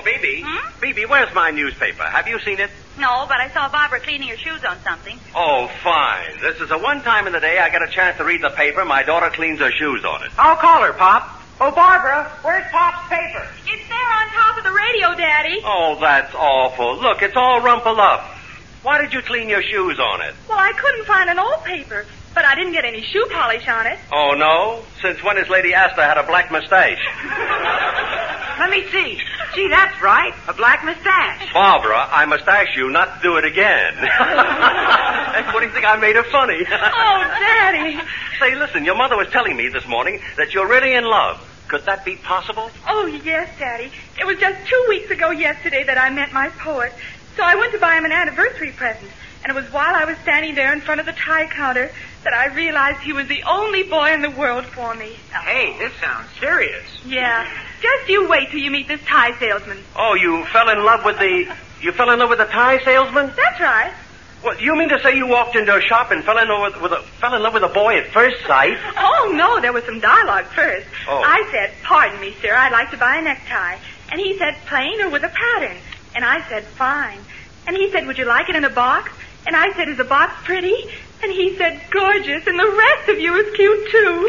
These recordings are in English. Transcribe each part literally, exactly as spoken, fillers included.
B B. Hmm? B B, where's my newspaper? Have you seen it? No, but I saw Barbara cleaning her shoes on something. Oh, fine. This is the one time in the day I get a chance to read the paper. My daughter cleans her shoes on it. I'll call her, Pop. Oh, Barbara, where's Pop's paper? It's there on top of the radio, Daddy. Oh, that's awful. Look, it's all rumpled up. Why did you clean your shoes on it? Well, I couldn't find an old paper, but I didn't get any shoe polish on it. Oh, no? Since when has Lady Asta had a black mustache? Let me see. Gee, that's right. A black mustache. Barbara, I mustache you not to do it again. What do you think? I made her funny. Oh, Daddy. Say, listen, your mother was telling me this morning that you're really in love. Could that be possible? Oh, yes, Daddy. It was just two weeks ago yesterday that I met my poet. So I went to buy him an anniversary present. And it was while I was standing there in front of the tie counter that I realized he was the only boy in the world for me. Hey, this sounds serious. Yeah. Just you wait till you meet this tie salesman. Oh, you fell in love with the... You fell in love with the tie salesman? That's right. Well, you mean to say you walked into a shop and fell in love with, with a fell in love with a boy at first sight? Oh, no, there was some dialogue first. Oh. I said, pardon me, sir, I'd like to buy a necktie. And he said, plain or with a pattern? And I said, fine. And he said, would you like it in a box? And I said, is the box pretty? And he said, gorgeous, and the rest of you is cute, too.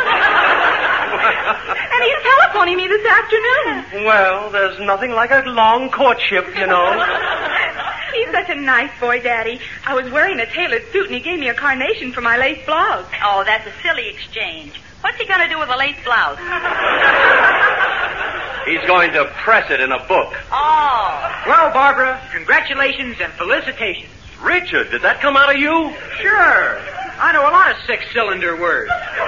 And he's telephoning me this afternoon. Well, there's nothing like a long courtship, you know. He's such a nice boy, Daddy. I was wearing a tailored suit, and he gave me a carnation for my lace blouse. Oh, that's a silly exchange. What's he going to do with a lace blouse? He's going to press it in a book. Oh. Well, Barbara, congratulations and felicitations. Richard, did that come out of you? Sure. I know a lot of six-cylinder words.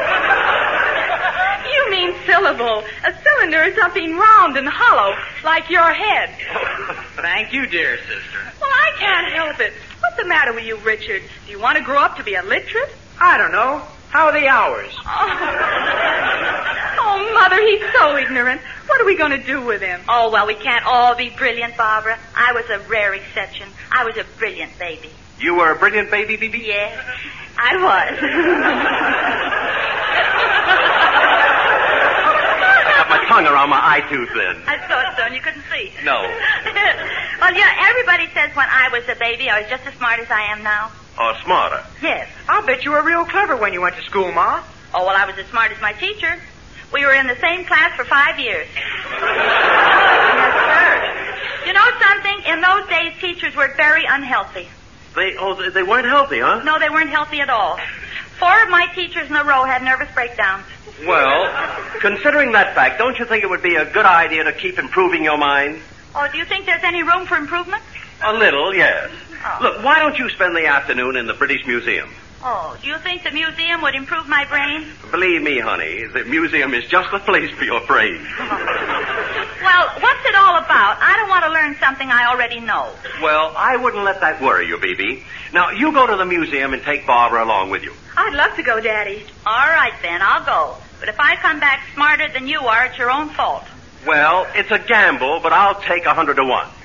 You mean syllable. A cylinder is something round and hollow, like your head. Thank you, dear sister. Well, I can't help it. What's the matter with you, Richard? Do you want to grow up to be a literate? I don't know. How are the hours? Oh, oh Mother, he's so ignorant. What are we going to do with him? Oh, well, we can't all be brilliant, Barbara. I was a rare exception. I was a brilliant baby. You were a brilliant baby, B B? Yes, I was. Got my tongue around my eye tooth then. I thought so, and you couldn't see. No. Well, you know, everybody says when I was a baby, I was just as smart as I am now. Or smarter. Yes. I'll bet you were real clever when you went to school, Ma. Oh, well, I was as smart as my teacher. We were in the same class for five years. You know something? In those days, teachers were very unhealthy. They oh they weren't healthy, huh? No, they weren't healthy at all. Four of my teachers in a row had nervous breakdowns. Well, considering that fact, don't you think it would be a good idea to keep improving your mind? Oh, do you think there's any room for improvement? A little, yes. Oh. Look, why don't you spend the afternoon in the British Museum? Oh, do you think the museum would improve my brain? Believe me, honey, the museum is just the place for your brain. Well, what's it all about? I don't want to learn something I already know. Well, I wouldn't let that worry you, B B. Now, you go to the museum and take Barbara along with you. I'd love to go, Daddy. All right, then, I'll go. But if I come back smarter than you are, it's your own fault. Well, it's a gamble, but I'll take a hundred to one.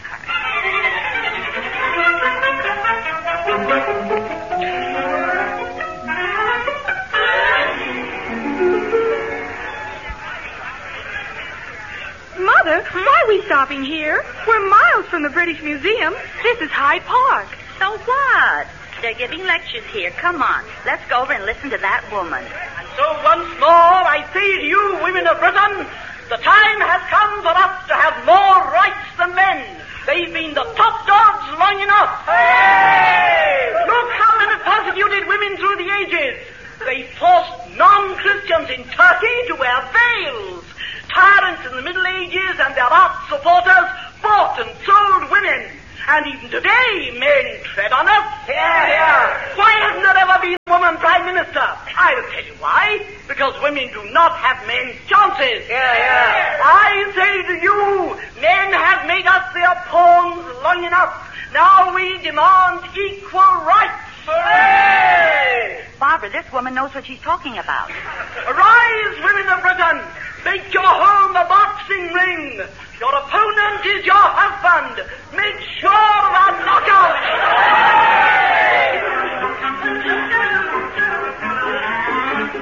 Mother, why are we stopping here? We're miles from the British Museum. This is Hyde Park. So what? They're giving lectures here. Come on. Let's go over and listen to that woman. And so once more, I say to you, women of Britain, the time has come for us to have more rights than men. They've been the top dogs long enough. Hey! Look how they have persecuted women through the ages. They forced non-Christians in Turkey to wear veils. Tyrants in the Middle Ages and their art supporters bought and sold women. And even today, men tread on us. Here, here. Why hasn't there ever been a woman prime minister? I'll tell you why. Because women do not have men's chances. Here, here. I say to you, men have made us their pawns long enough. Now we demand equal rights. Hooray! Barbara, this woman knows what she's talking about. Arise, women of Britain. Make your home a boxing ring. Your opponent is your husband. Make sure of a knockout.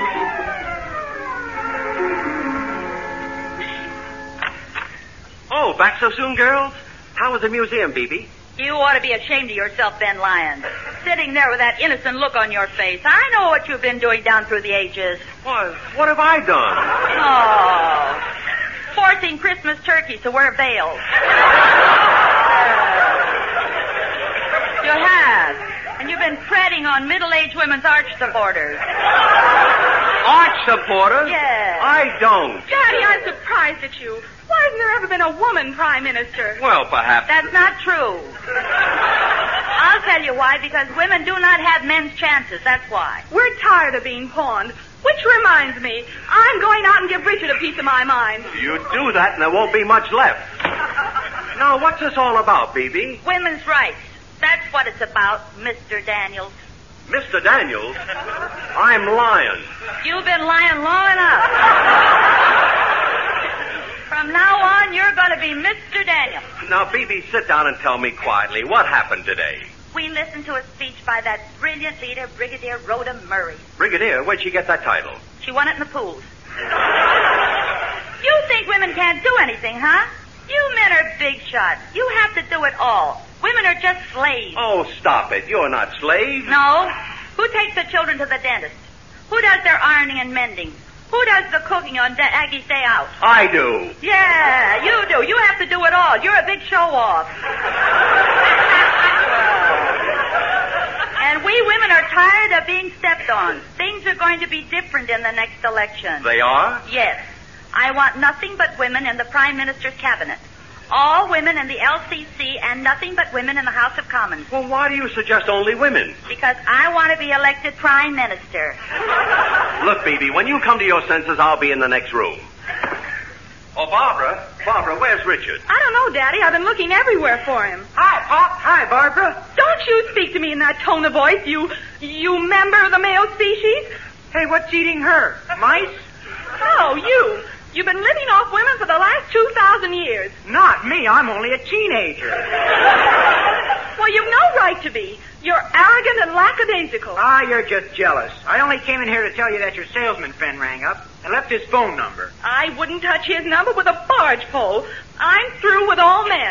Oh, back so soon, girls? How was the museum, Bebe? You ought to be ashamed of yourself, Ben Lyon. Sitting there with that innocent look on your face. I know what you've been doing down through the ages. What? What have I done? Oh. Forcing Christmas turkeys to wear veils. You have. And you've been treading on middle-aged women's arch supporters. Arch supporters? Yes. I don't. Daddy, I'm surprised at you. Why hasn't there ever been a woman prime minister? Well, perhaps. That's not true. I'll tell you why, because women do not have men's chances, that's why. We're tired of being pawned. Which reminds me, I'm going out and give Richard a piece of my mind. You do that and there won't be much left. Now, what's this all about, Bebe? Women's rights. That's what it's about, Mister Daniels. Mister Daniels? I'm Lyon. You've been lying long enough. From now on, you're going to be Mister Daniels. Now, Bebe, sit down and tell me quietly what happened today. We listened to a speech by that brilliant leader, Brigadier Rhoda Murray. Brigadier? Where'd she get that title? She won it in the pools. You think women can't do anything, huh? You men are big shots. You have to do it all. Women are just slaves. Oh, stop it. You're not slaves. No. Who takes the children to the dentist? Who does their ironing and mending? Who does the cooking on De- Aggie's day out? I do. Yeah, you do. You have to do it all. You're a big show-off. And we women are tired of being stepped on. Things are going to be different in the next election. They are? Yes. I want nothing but women in the Prime Minister's cabinet. All women in the L C C and nothing but women in the House of Commons. Well, why do you suggest only women? Because I want to be elected Prime Minister. Look, Bebe, when you come to your senses, I'll be in the next room. Oh, Barbara. Barbara, where's Richard? I don't know, Daddy. I've been looking everywhere for him. Hi, Pop. Hi, Barbara. Don't you speak to me in that tone of voice, you, you member of the male species. Hey, what's eating her? Mice? Oh, you. You've been living off women for the last two thousand years. Not me. I'm only a teenager. Well, you've no right to be. You're arrogant and lackadaisical. Ah, you're just jealous. I only came in here to tell you that your salesman friend rang up and left his phone number. I wouldn't touch his number with a barge pole. I'm through with all men.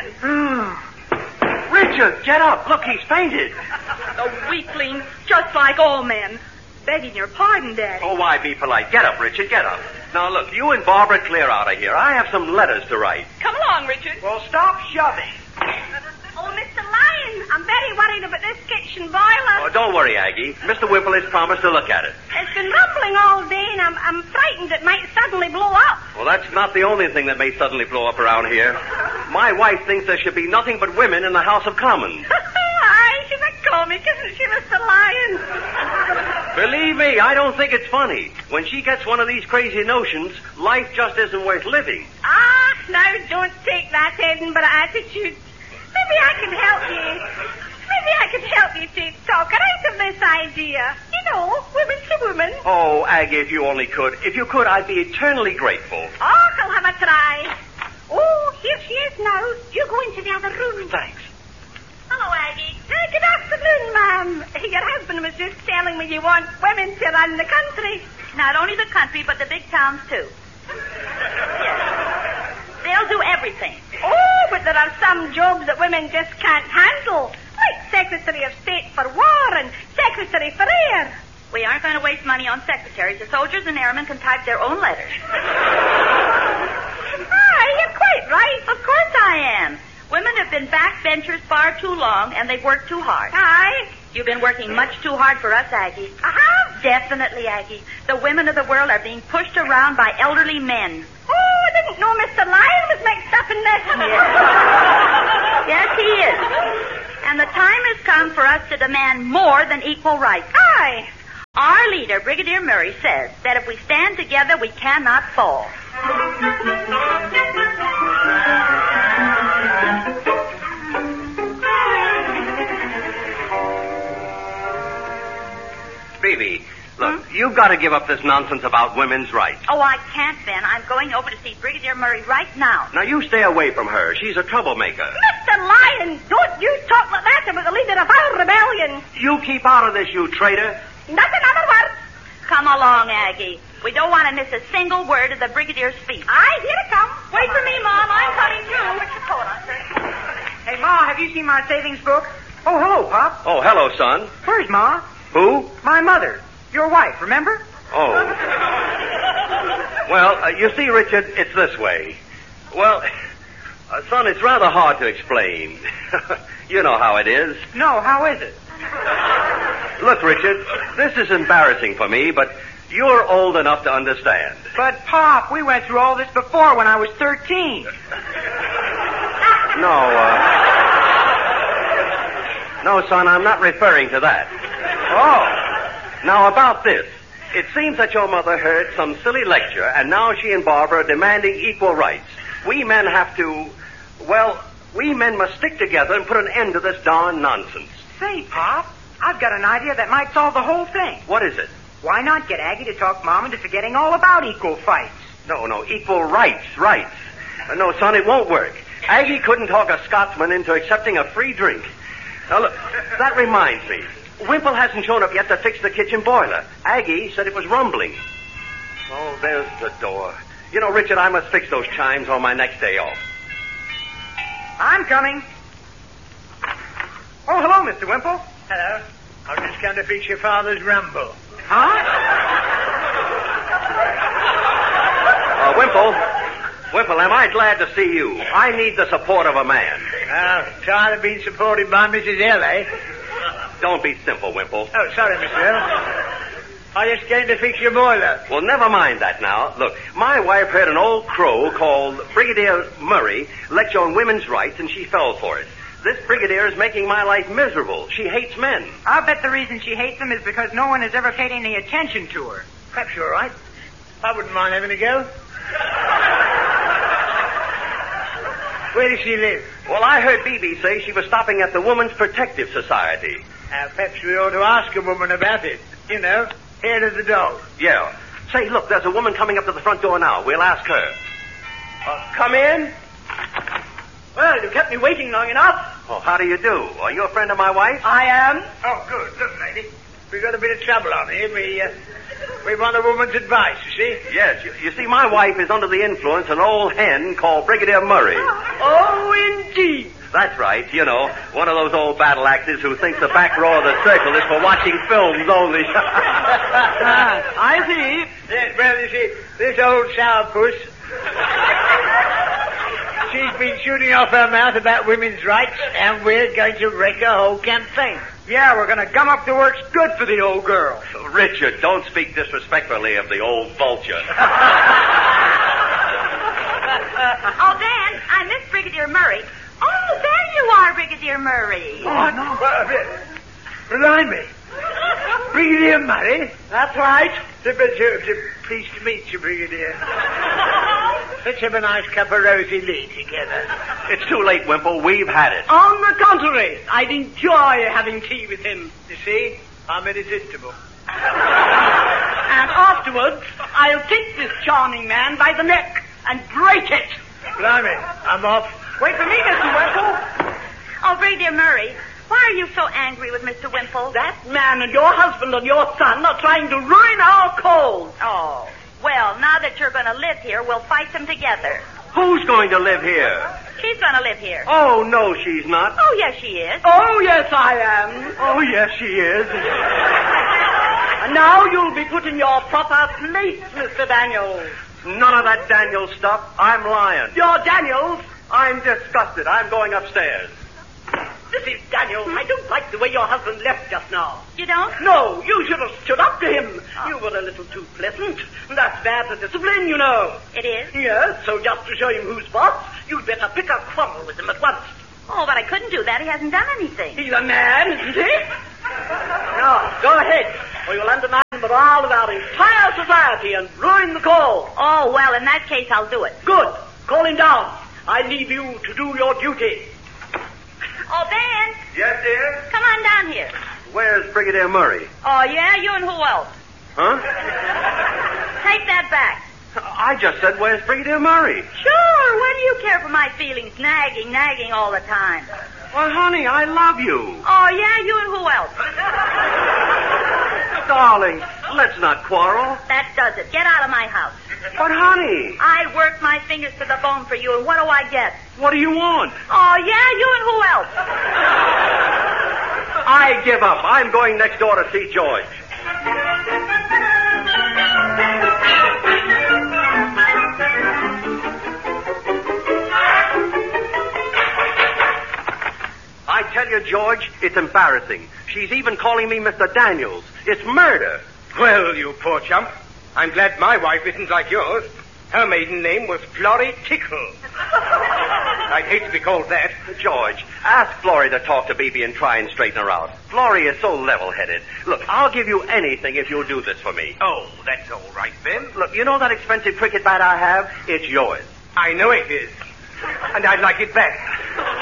Richard, get up. Look, he's fainted. A weakling, just like all men. Begging your pardon, Daddy. Oh, why be polite? Get up, Richard, get up. Now, look, you and Barbara clear out of here. I have some letters to write. Come along, Richard. Well, stop shoving. Oh, Mister Lyon, I'm very worried about this kitchen boiler. Oh, don't worry, Aggie. Mister Whipple has promised to look at it. It's been rumbling all day, and I'm, I'm frightened it might suddenly blow up. Well, that's not the only thing that may suddenly blow up around here. My wife thinks there should be nothing but women in the House of Commons. Aye, she's a comic, isn't she, Mister Lyon? Believe me, I don't think it's funny. When she gets one of these crazy notions, life just isn't worth living. Ah, now don't take that Edinburgh attitude. Maybe I can help you. Maybe I can help you to talk her out of this idea. You know, women to women. Oh, Aggie, if you only could. If you could, I'd be eternally grateful. Oh, I'll have a try. Oh, here she is now. You go into the other room. Thanks. Hello, Aggie. Uh, good afternoon, ma'am. Your husband was just telling me you want women to run the country. Not only the country, but the big towns, too. Yes. They'll do everything. Oh, but there are some jobs that women just can't handle. Like Secretary of State for War and Secretary for Air. We aren't going to waste money on secretaries. The soldiers and airmen can type their own letters. Ah, you're quite right. Of course I am. Women have been backbenchers far too long, and they've worked too hard. Aye. You've been working much too hard for us, Aggie. Uh-huh. Definitely, Aggie. The women of the world are being pushed around by elderly men. Oh, I didn't know Mister Lyon was mixed up in this. Yes. Yes, he is. And the time has come for us to demand more than equal rights. Aye. Our leader, Brigadier Murray, says that if we stand together, we cannot fall. Bebe, look, hmm? you've got to give up this nonsense about women's rights. Oh, I can't, Ben. I'm going over to see Brigadier Murray right now. Now, you stay away from her. She's a troublemaker. Mister Lyon, don't you talk like that about the leader of our rebellion. You keep out of this, you traitor. Not another word. Come along, Aggie. We don't want to miss a single word of the Brigadier's speech. Aye, here it comes. Wait for me, Mom. I'm coming too. you see my savings book? Oh, hello, Pop. Oh, hello, son. Where's Ma? Who? My mother. Your wife, remember? Oh. Well, uh, you see, Richard, it's this way. Well, uh, son, it's rather hard to explain. You know how it is. No, how is it? Look, Richard, this is embarrassing for me, but you're old enough to understand. But, Pop, we went through all this before when I was thirteen. No, uh... No, son, I'm not referring to that. Oh. Now, about this. It seems that your mother heard some silly lecture, and now she and Barbara are demanding equal rights. We men have to... Well, we men must stick together and put an end to this darn nonsense. Say, Pop, I've got an idea that might solve the whole thing. What is it? Why not get Aggie to talk Mom into forgetting all about equal fights? No, no, equal rights, rights. Uh, no, son, it won't work. Aggie couldn't talk a Scotsman into accepting a free drink. Now, look, that reminds me. Wimple hasn't shown up yet to fix the kitchen boiler. Aggie said it was rumbling. Oh, there's the door. You know, Richard, I must fix those chimes on my next day off. I'm coming. Oh, hello, Mister Wimple. Hello. I've just come to fix your father's rumble. Huh? Uh, Wimple. Wimple, am I glad to see you? I need the support of a man. Oh, tired of being supported by Missus L, eh? Don't be simple, Wimple. Oh, sorry, Mister L. I just came to fix your boiler. Well, never mind that now. Look, my wife heard an old crow called Brigadier Murray lecture on women's rights, and she fell for it. This brigadier is making my life miserable. She hates men. I'll bet the reason she hates them is because no one has ever paid any attention to her. Perhaps you're right. I wouldn't mind having a go. Where does she live? Well, I heard Bebe say she was stopping at the Women's Protective Society. Uh, perhaps we ought to ask a woman about it. You know, head of the dog. Yeah. Say, look, there's a woman coming up to the front door now. We'll ask her. Uh, come in. Well, you kept me waiting long enough. Oh, how do you do? Are you a friend of my wife? I am. Oh, good. Look, lady, we've got a bit of trouble on here. We, uh, we want a woman's advice, you see. Yes. You, you see, my wife is under the influence of an old hen called Brigadier Murray. Oh, indeed. That's right. You know, one of those old battle axes who thinks the back row of the circle is for watching films only. I see. Yes, well, you see, this old sourpuss, she's been shooting off her mouth about women's rights, and we're going to wreck her whole campaign. Yeah, we're going to gum up the works good for the old girl. Richard, don't speak disrespectfully of the old vulture. Oh, Dan, I miss Brigadier Murray. Oh, there you are, Brigadier Murray. Oh, no. Well, uh, remind me. Brigadier Murray? That's right. Uh, but, uh, uh, pleased to meet you, Brigadier. Let's have a nice cup of rosy lee together. It's too late, Wimple. We've had it. On the contrary, I'd enjoy having tea with him. You see, I'm irresistible. And afterwards, I'll take this charming man by the neck and break it. Blimey, I'm off. Wait for me, Mister Wimple. Oh, Brigadier Murray, why are you so angry with Mister Wimple? That man and your husband and your son are trying to ruin our cause. Oh, well, now that you're going to live here, we'll fight them together. Who's going to live here? She's going to live here. Oh, no, she's not. Oh, yes, she is. Oh, yes, I am. Oh, yes, she is. And now you'll be put in your proper place, Mister Daniels. None of that Daniels stuff. I'm lying. You're Daniels. I'm disgusted. I'm going upstairs. This is Daniels. I don't like the way your husband left just now. You don't? No, you should have stood up to him. Oh. You were a little too pleasant. That's bad for discipline, you know. It is? Yes, so just to show him who's boss, you'd better pick a quarrel with him at once. Oh, but I couldn't do that. He hasn't done anything. He's a man, isn't he? Now, go ahead, or you'll undermine the morale of our entire society and ruin the cause. Oh, well, in that case, I'll do it. Good. Call him down. I leave you to do your duty. Oh, Ben. Yes, dear? Come on down here. Where's Brigadier Murray? Oh, yeah? You and who else? Huh? Take that back. I just said, where's Brigadier Murray? Sure. What do you care for my feelings? Nagging, nagging all the time. Well, honey, I love you. Oh, yeah? You and who else? Darling, let's not quarrel. That does it. Get out of my house. But, honey. I worked my fingers to the bone for you, and what do I get? What do you want? Oh, yeah? You and who else? I give up. I'm going next door to see George. I tell you, George, it's embarrassing. She's even calling me Mister Daniels. It's murder. Well, you poor chump. I'm glad my wife isn't like yours. Her maiden name was Florrie Tickle. I'd hate to be called that. George, ask Florrie to talk to Bibi and try and straighten her out. Florrie is so level-headed. Look, I'll give you anything if you'll do this for me. Oh, that's all right, then. Look, you know that expensive cricket bat I have? It's yours. I know it is. And I'd like it back.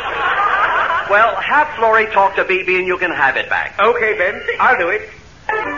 Well, have Florrie talk to Bibi and you can have it back. Okay, Ben. I'll do it.